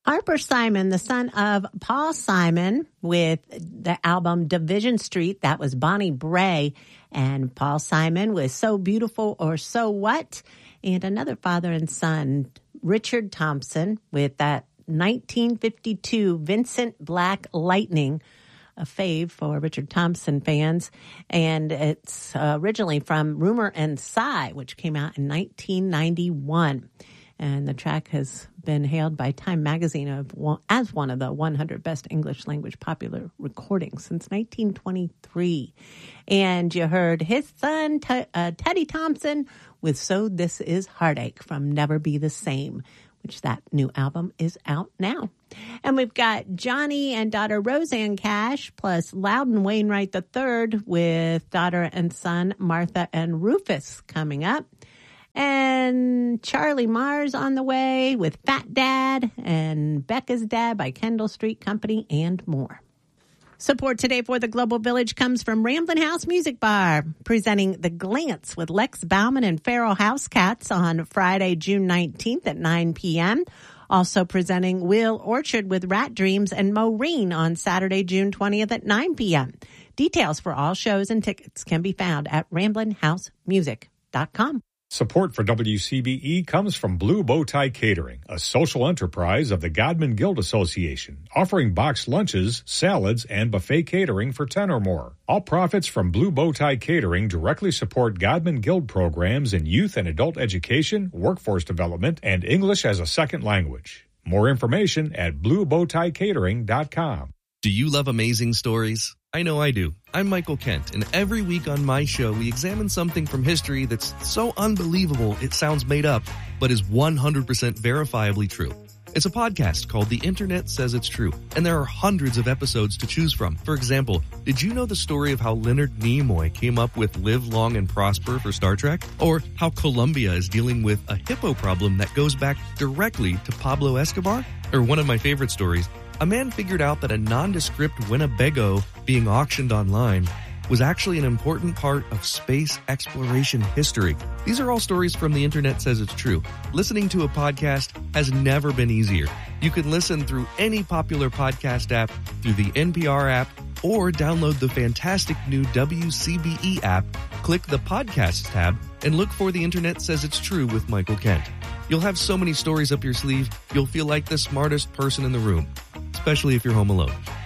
Harper Simon, the son of Paul Simon, with the album Division Street. That was Bonnie Bray. And Paul Simon with So Beautiful or So What. And another father and son, Richard Thompson, with that 1952 Vincent Black Lightning, a fave for Richard Thompson fans. And it's originally from Rumor and Sigh, which came out in 1991. And the track has been hailed by Time Magazine as one of the 100 best English language popular recordings since 1923. And you heard his son, Teddy Thompson, with So This Is Heartache from Never Be the Same, which that new album is out now. And we've got Johnny and daughter Roseanne Cash, plus Loudon Wainwright III with daughter and son Martha and Rufus coming up. And Charlie Mars on the way with Fat Dad and Becca's Dad by Kendall Street Company and more. Support today for the Global Village comes from Ramblin' House Music Bar, presenting The Glance with Lex Bauman and Feral House Cats on Friday, June 19th at 9 p.m. Also presenting Will Orchard with Rat Dreams and Maureen on Saturday, June 20th at 9 p.m. Details for all shows and tickets can be found at ramblinhousemusic.com. Support for WCBE comes from Blue Bow Tie Catering, a social enterprise of the Godman Guild Association, offering boxed lunches, salads, and buffet catering for 10 or more. All profits from Blue Bow Tie Catering directly support Godman Guild programs in youth and adult education, workforce development, and English as a second language. More information at bluebowtiecatering.com. Do you love amazing stories? I know I do. I'm Michael Kent, and every week on my show, we examine something from history that's so unbelievable it sounds made up, but is 100% verifiably true. It's a podcast called The Internet Says It's True, and there are hundreds of episodes to choose from. For example, did you know the story of how Leonard Nimoy came up with Live Long and Prosper for Star Trek? Or how Colombia is dealing with a hippo problem that goes back directly to Pablo Escobar? Or one of my favorite stories, a man figured out that a nondescript Winnebago being auctioned online was actually an important part of space exploration history. These are all stories from The Internet Says It's True. Listening to a podcast has never been easier. You can listen through any popular podcast app, through the NPR app, or download the fantastic new WCBE app, click the Podcasts tab, and look for The Internet Says It's True with Michael Kent. You'll have so many stories up your sleeve, you'll feel like the smartest person in the room, especially if you're home alone.